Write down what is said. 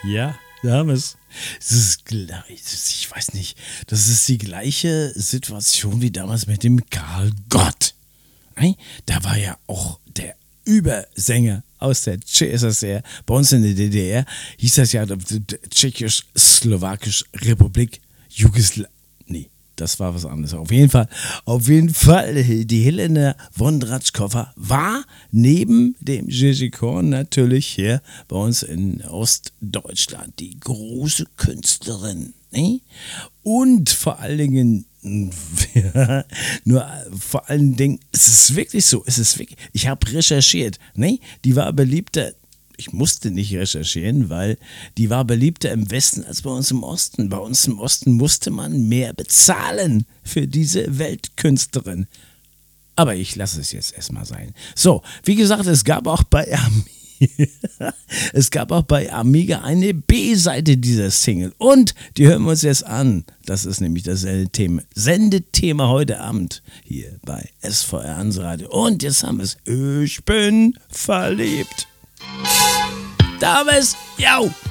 Ja, da haben wir es. Ich weiß nicht, das ist die gleiche Situation wie damals mit dem Karl Gott. Da war ja auch der Übersänger aus der CSSR, bei uns in der DDR, hieß das ja Tschechisch-Slowakische Republik Jugoslawien. Nee, das war was anderes. Auf jeden Fall, die Helena Wondratschkova war neben dem Gigi Korn natürlich hier bei uns in Ostdeutschland die große Künstlerin. Ne? Und vor allen Dingen, es ist wirklich so, ich habe recherchiert, ne? Die war beliebter. Ich musste nicht recherchieren, weil die war beliebter im Westen als bei uns im Osten. Bei uns im Osten musste man mehr bezahlen für diese Weltkünstlerin. Aber ich lasse es jetzt erstmal sein. So, wie gesagt, es gab auch bei Amiga eine B-Seite dieser Single. Und die hören wir uns jetzt an. Das ist nämlich das Sendethema heute Abend hier bei SVR Hansradio. Und jetzt haben wir es. Ich bin verliebt. Da haben wir es. Jau.